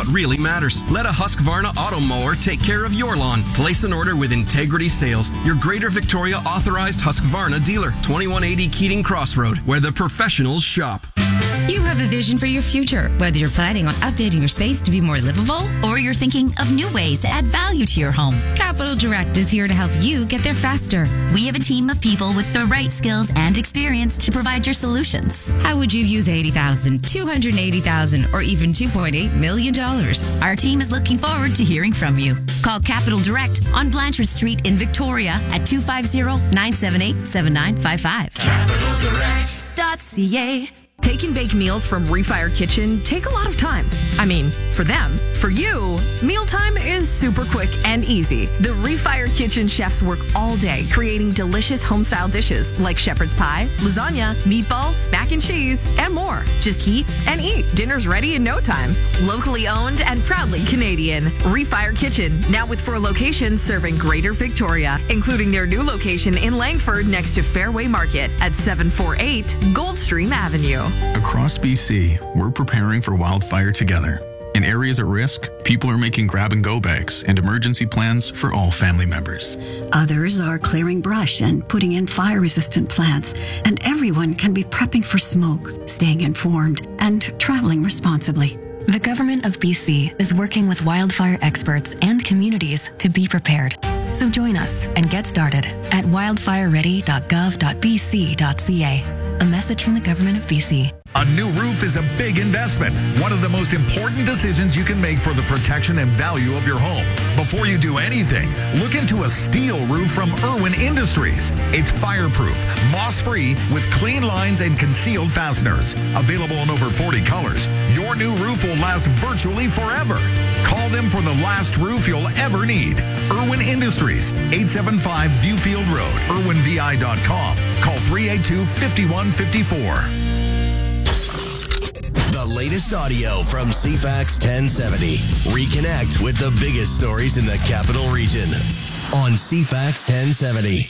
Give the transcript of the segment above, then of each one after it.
what really matters. Let a Husqvarna auto mower take care of your lawn. Place an order with Integrity Sales, your Greater Victoria authorized Husqvarna dealer. 2180 Keating Crossroad, where the professionals shop. You have a vision for your future, whether you're planning on updating your space to be more livable or you're thinking of new ways to add value to your home. Capital Direct is here to help you get there faster. We have a team of people with the right skills and experience to provide your solutions. How would you use $80,000, $280,000, or even $2.8 million? Our team is looking forward to hearing from you. Call Capital Direct on Blanchard Street in Victoria at 250-978-7955. CapitalDirect.ca. Take and bake meals from Refire Kitchen take a lot of time. I mean, for them. For you, mealtime is super quick and easy. The Refire Kitchen chefs work all day creating delicious home-style dishes like shepherd's pie, lasagna, meatballs, mac and cheese, and more. Just heat and eat. Dinner's ready in no time. Locally owned and proudly Canadian. Refire Kitchen, now with 4 locations serving Greater Victoria, including their new location in Langford next to Fairway Market at 748 Goldstream Avenue. Across BC, we're preparing for wildfire together. In areas at risk, people are making grab-and-go bags and emergency plans for all family members. Others are clearing brush and putting in fire-resistant plants. And everyone can be prepping for smoke, staying informed, and traveling responsibly. The Government of BC is working with wildfire experts and communities to be prepared. So join us and get started at wildfireready.gov.bc.ca. A message from the Government of BC. A new roof is a big investment, one of the most important decisions you can make for the protection and value of your home. Before you do anything, look into a steel roof from Irwin Industries. It's fireproof, moss-free, with clean lines and concealed fasteners. Available in over 40 colors, your new roof will last virtually forever. Call them for the last roof you'll ever need. Irwin Industries, 875 Viewfield Road, irwinvi.com. Call 382-5154. The latest audio from CFAX 1070. Reconnect with the biggest stories in the capital region on CFAX 1070.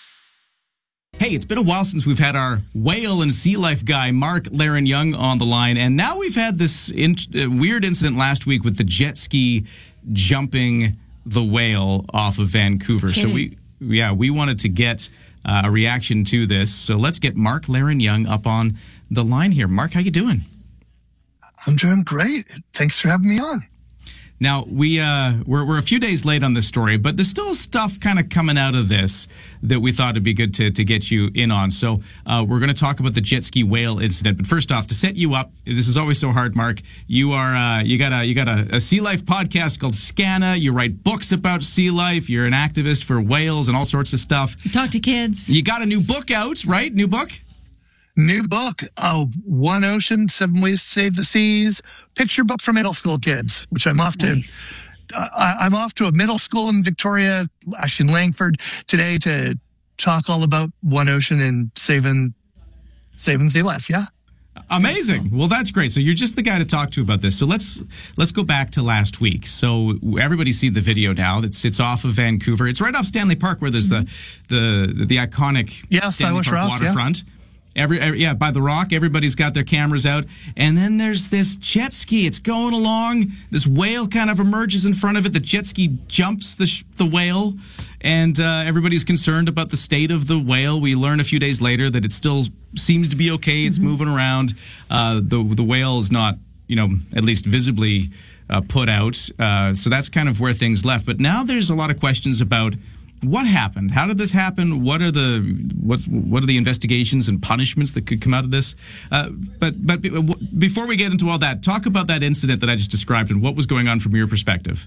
Hey, it's been a while since we've had our whale and sea life guy, Mark Laren-Young, on the line. And now we've had this weird incident last week with the jet ski jumping the whale off of Vancouver. So we wanted to get a reaction to this. So let's get Mark Laren-Young up on the line here. Mark, how you doing? I'm doing great. Thanks for having me on. Now, we're a few days late on this story, but there's still stuff kind of coming out of this that we thought it'd be good to get you in on. So we're going to talk about the jet ski whale incident. But first off, to set you up, this is always so hard, Mark. You got a sea life podcast called Scanna. You write books about sea life. You're an activist for whales and all sorts of stuff. You talk to kids. You got a new book out, right? New book? New book, One Ocean, 7 Ways to Save the Seas. Picture book for middle school kids, which I'm off to. Nice. I'm off to a middle school in Victoria, actually in Langford, today to talk all about One Ocean and saving sea life. Yeah. Amazing. Well, that's great. So you're just the guy to talk to about this. So let's go back to last week. So everybody's seen the video now. It's off of Vancouver. It's right off Stanley Park, where there's the iconic Stanley Park waterfront. Yeah. By the Rock, everybody's got their cameras out. And then there's this jet ski. It's going along. This whale kind of emerges in front of it. The jet ski jumps the whale. And everybody's concerned about the state of the whale. We learn a few days later that it still seems to be okay. It's moving around. The whale is not, at least visibly put out. So that's kind of where things left. But now there's a lot of questions about what happened? How did this happen? What are the investigations and punishments that could come out of this? But before we get into all that, talk about that incident that I just described and what was going on from your perspective.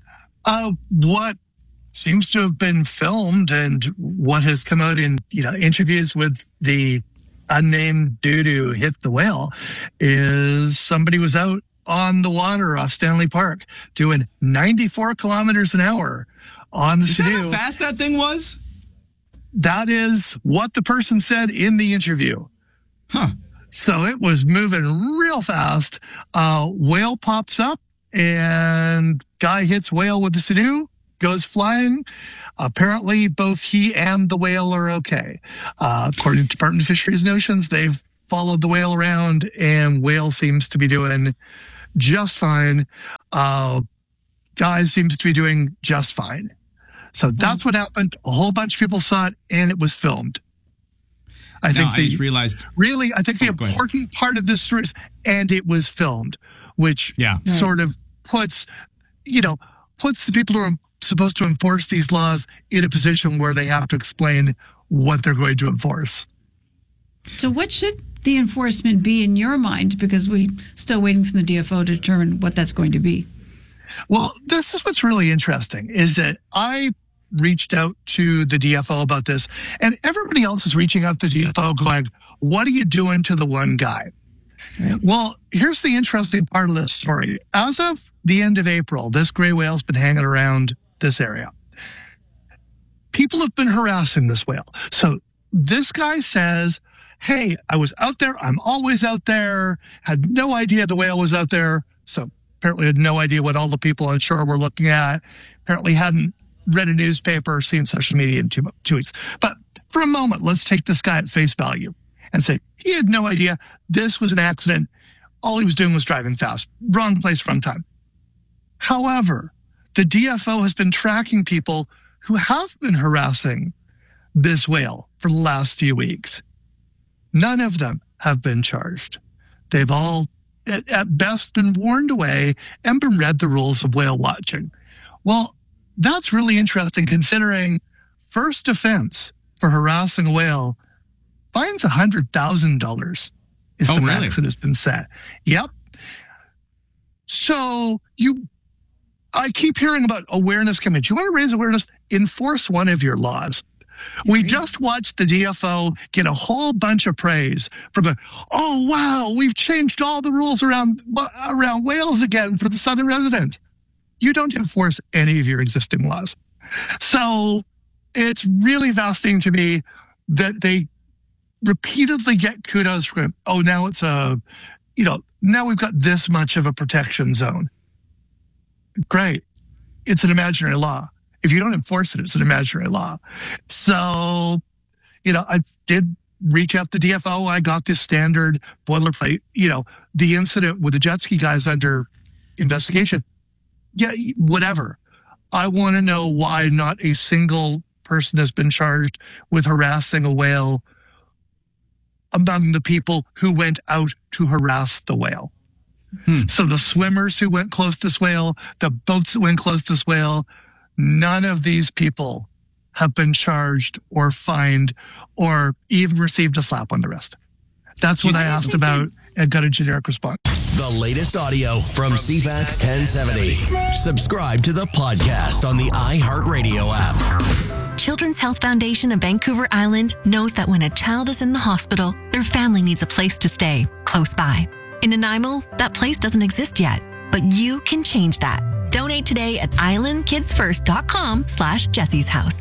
What seems to have been filmed and what has come out in interviews with the unnamed dude who hit the whale is somebody was out on the water off Stanley Park doing 94 kilometers an hour on the Is that how fast that thing was? That is what the person said in the interview. Huh. So it was moving real fast. Whale pops up and guy hits whale with the Sea-Doo, goes flying. Apparently both he and the whale are okay. According to Department of Fisheries and Oceans, they've followed the whale around and whale seems to be doing just fine. Guy seems to be doing just fine. So that's what happened. A whole bunch of people saw it, and it was filmed. I just realized. Really, I think the important part of this story is, and it was filmed, which sort of puts the people who are supposed to enforce these laws in a position where they have to explain what they're going to enforce. So what should the enforcement be in your mind? Because we're still waiting for the DFO to determine what that's going to be. Well, this is what's really interesting, is that I reached out to the DFO about this, and everybody else is reaching out to the DFO going, what are you doing to the one guy? Yep. Well, here's the interesting part of this story. As of the end of April, this gray whale's been hanging around this area. People have been harassing this whale. So this guy says, hey, I was out there. I'm always out there. Had no idea the whale was out there. So apparently had no idea what all the people on shore were looking at. Apparently hadn't read a newspaper or seen social media in 2 weeks. But for a moment, let's take this guy at face value and say he had no idea this was an accident. All he was doing was driving fast. Wrong place, wrong time. However, the DFO has been tracking people who have been harassing this whale for the last few weeks. None of them have been charged. They've all, at best, been warned away and been read the rules of whale watching. Well, that's really interesting considering first offense for harassing a whale fines $100,000 is the max that has been set. Yep. So I keep hearing about awareness campaigns. You want to raise awareness? Enforce one of your laws. We just watched the DFO get a whole bunch of praise from oh, wow, we've changed all the rules around whales again for the southern residents. You don't enforce any of your existing laws. So it's really fascinating to me that they repeatedly get kudos from, now it's now we've got this much of a protection zone. Great. It's an imaginary law. If you don't enforce it, it's an imaginary law. So, I did reach out to DFO. I got this standard boilerplate, the incident with the jet ski guys under investigation. Yeah, whatever. I want to know why not a single person has been charged with harassing a whale among the people who went out to harass the whale. So the swimmers who went close to this whale, the boats that went close to this whale, none of these people have been charged or fined or even received a slap on the wrist. That's what I asked about and got a generic response. The latest audio from CFAX 1070. Subscribe to the podcast on the iHeartRadio app. Children's Health Foundation of Vancouver Island knows that when a child is in the hospital, their family needs a place to stay close by. In Nanaimo, that place doesn't exist yet, but you can change that. Donate today at islandkidsfirst.com/Jessie's House.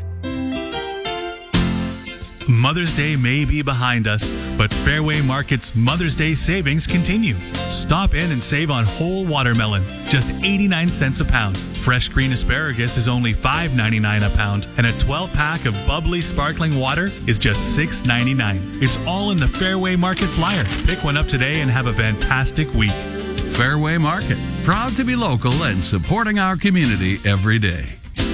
Mother's Day may be behind us, but Fairway Market's Mother's Day savings continue. Stop in and save on whole watermelon, just 89 cents a pound. Fresh green asparagus is only $5.99 a pound, and a 12-pack of bubbly sparkling water is just $6.99. It's all in the Fairway Market flyer. Pick one up today and have a fantastic week. Fairway Market, proud to be local and supporting our community every day.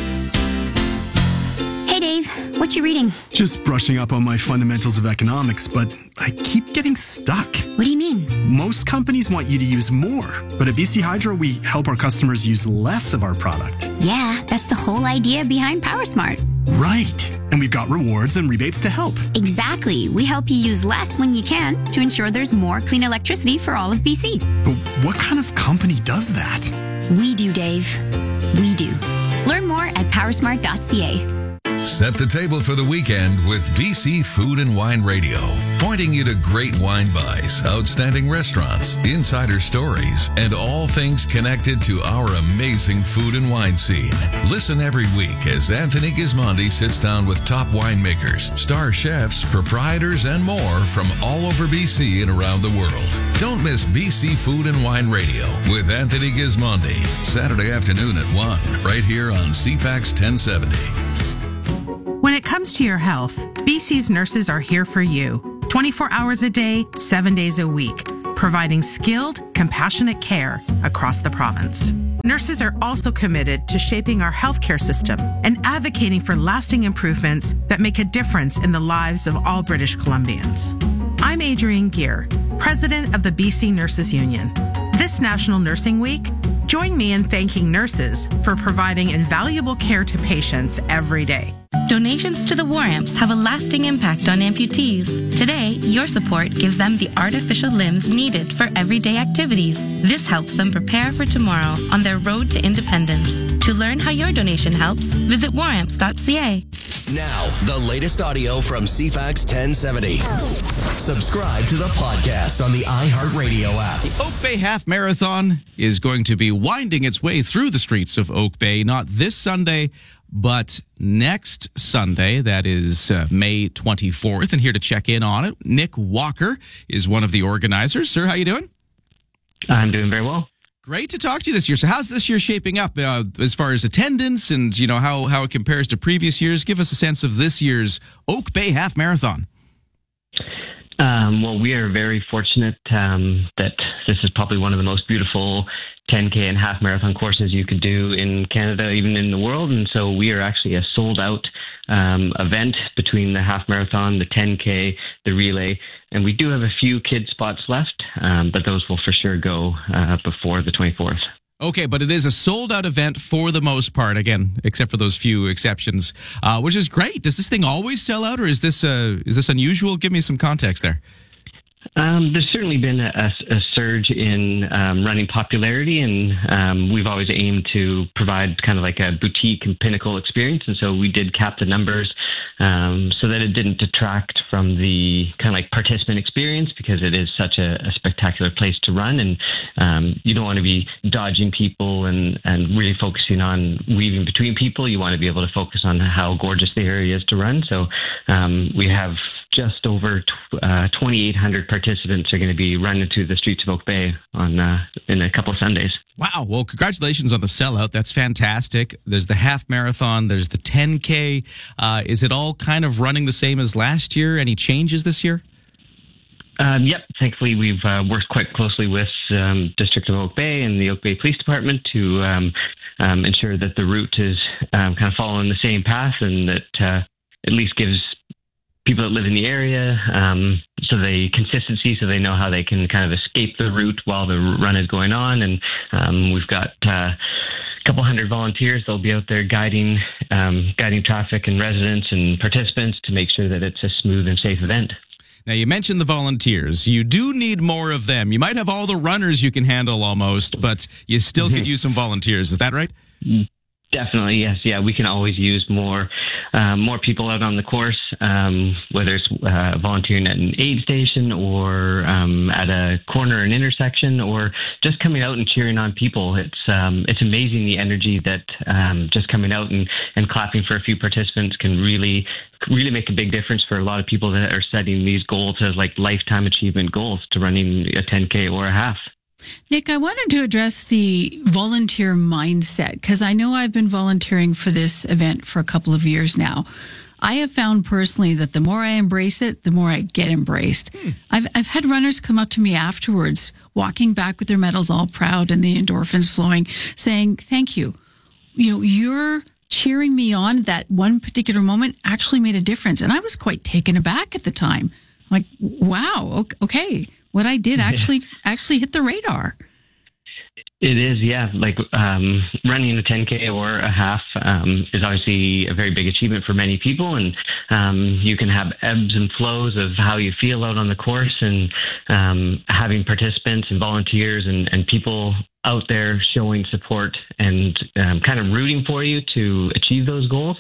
Hey Dave, what you reading? Just brushing up on my fundamentals of economics, but I keep getting stuck. What do you mean? Most companies want you to use more, but at BC Hydro, we help our customers use less of our product. Yeah, that's the whole idea behind PowerSmart. Right. And we've got rewards and rebates to help. Exactly. We help you use less when you can to ensure there's more clean electricity for all of BC. But what kind of company does that? We do, Dave. We do. Learn more at powersmart.ca. Set the table for the weekend with BC Food and Wine Radio, pointing you to great wine buys, outstanding restaurants, insider stories, and all things connected to our amazing food and wine scene. Listen every week as Anthony Gismondi sits down with top winemakers, star chefs, proprietors, and more from all over BC and around the world. Don't miss BC Food and Wine Radio with Anthony Gismondi, Saturday afternoon at 1, right here on CFAX 1070. When it comes to your health, BC's nurses are here for you. 24 hours a day, 7 days a week. providing skilled, compassionate care across the province. Nurses are also committed to shaping our healthcare system and advocating for lasting improvements that make a difference in the lives of all British Columbians. I'm Adrienne Gear, President of the BC Nurses Union. This National Nursing Week, join me in thanking nurses for providing invaluable care to patients every day. Donations to the War Amps have a lasting impact on amputees. Today, your support gives them the artificial limbs needed for everyday activities. This helps them prepare for tomorrow on their road to independence. To learn how your donation helps, visit waramps.ca. Now, the latest audio from CFAX 1070. Subscribe to the podcast on the iHeartRadio app. The Oak Bay Half Marathon is going to be winding its way through the streets of Oak Bay, not this Sunday, but next Sunday. That is May 24th. And here to check in on it, Nick Walker is one of the organizers. Sir, how you doing? I'm doing very well. Great to talk to you this year. So how's this year shaping up as far as attendance and, you know, how it compares to previous years? Give us a sense of this year's Oak Bay Half Marathon. Well, we are very fortunate that this is probably one of the most beautiful 10K and half marathon courses you could do in Canada, even in the world. And so we are actually a sold out event between the half marathon, the 10K, the relay. And we do have a few kid spots left, but those will for sure go before the 24th. Okay, but it is a sold-out event for the most part, again, except for those few exceptions, which is great. Does this thing always sell out, or is this unusual? Give me some context there. There's certainly been a surge in running popularity, and we've always aimed to provide kind of like a boutique and pinnacle experience, and so we did cap the numbers so that it didn't detract from the kind of like participant experience, because it is such a spectacular place to run, and you don't want to be dodging people and really focusing on weaving between people. You want to be able to focus on how gorgeous the area is to run. So we have just over 2,800 participants are going to be running through the streets of Oak Bay in a couple of Sundays. Wow. Well, congratulations on the sellout. That's fantastic. There's the half marathon. There's the 10K. Is it all kind of running the same as last year? Any changes this year? Yep. Thankfully, we've worked quite closely with District of Oak Bay and the Oak Bay Police Department to ensure that the route is kind of following the same path, and that at least gives people that live in the area so consistency, so they know how they can kind of escape the route while the run is going on. And we've got a couple hundred volunteers. They'll be out there guiding traffic and residents and participants to make sure that it's a smooth and safe event. Now, you mentioned the volunteers. You do need more of them. You might have all the runners you can handle almost, but you still could use some volunteers. Is that right? Definitely, yes. Yeah, we can always use more people out on the course, whether it's volunteering at an aid station or at a corner, an intersection, or just coming out and cheering on people. It's amazing the energy that just coming out and clapping for a few participants can really make a big difference for a lot of people that are setting these goals as like lifetime achievement goals to running a 10K or a half. Nick, I wanted to address the volunteer mindset, because I know I've been volunteering for this event for a couple of years now. I have found personally that the more I embrace it, the more I get embraced. I've had runners come up to me afterwards, walking back with their medals all proud and the endorphins flowing, saying, "Thank you. You know, you're cheering me on. That one particular moment actually made a difference." And I was quite taken aback at the time. I'm like, wow, okay. What I did actually hit the radar. It is, yeah. Like running a 10K or a half is obviously a very big achievement for many people, and you can have ebbs and flows of how you feel out on the course, and having participants and volunteers and people out there showing support and kind of rooting for you to achieve those goals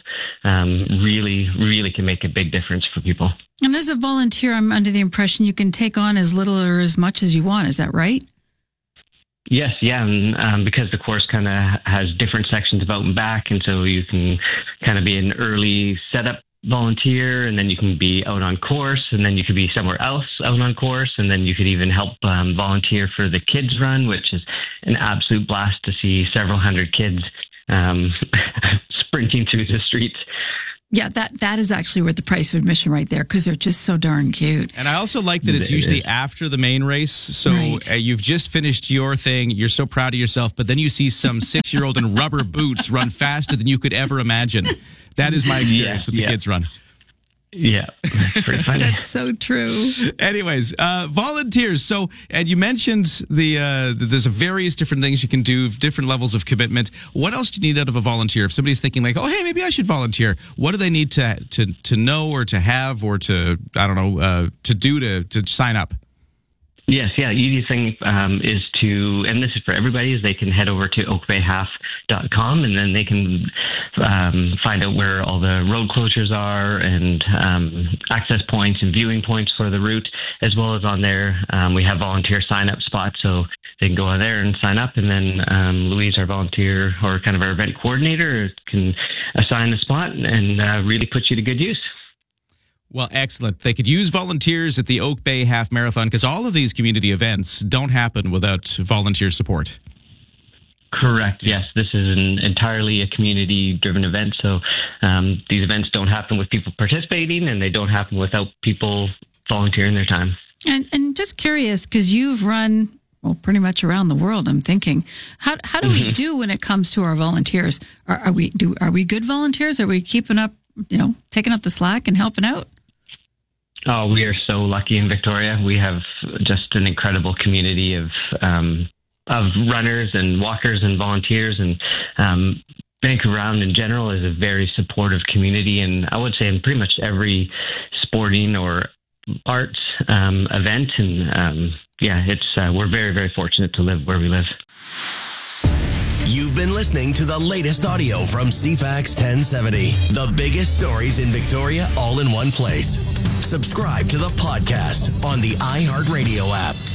really can make a big difference for people. And as a volunteer, I'm under the impression you can take on as little or as much as you want. Is that right? Yes, yeah, and because the course kind of has different sections of out and back, and so you can kind of be an early setup volunteer, and then you can be out on course, and then you could be somewhere else out on course, and then you could even help volunteer for the kids run, which is an absolute blast to see several hundred kids sprinting through the streets. Yeah, that is actually worth the price of admission right there because they're just so darn cute. And I also like that it's usually after the main race. So you've just finished your thing. You're so proud of yourself. But then you see some 6-year-old in rubber boots run faster than you could ever imagine. That is my experience with the kids run. Yeah, pretty funny. That's so true. Anyways, volunteers. So, and you mentioned there's various different things you can do, different levels of commitment. What else do you need out of a volunteer? If somebody's thinking like, oh, hey, maybe I should volunteer. What do they need to know or to have or to, I don't know, to do to sign up? Yes, easiest thing is to, and this is for everybody, is they can head over to oakbayhalf.com and then they can find out where all the road closures are and access points and viewing points for the route, as well as on there we have volunteer sign-up spots, so they can go on there and sign up, and then Louise, our volunteer or kind of our event coordinator, can assign a spot and really put you to good use. Well, excellent. They could use volunteers at the Oak Bay Half Marathon because all of these community events don't happen without volunteer support. Correct. Yes, this is entirely a community-driven event. So these events don't happen with people participating, and they don't happen without people volunteering their time. And just curious, because you've run pretty much around the world. I'm thinking, how do we do when it comes to our volunteers? Are we good volunteers? Are we keeping up? Taking up the slack and helping out? Oh, we are so lucky in Victoria. We have just an incredible community of runners and walkers and volunteers, and Vancouver Island in general is a very supportive community. And I would say in pretty much every sporting or arts event, and we're very, very fortunate to live where we live. You've been listening to the latest audio from CFAX 1070. The biggest stories in Victoria all in one place. Subscribe to the podcast on the iHeartRadio app.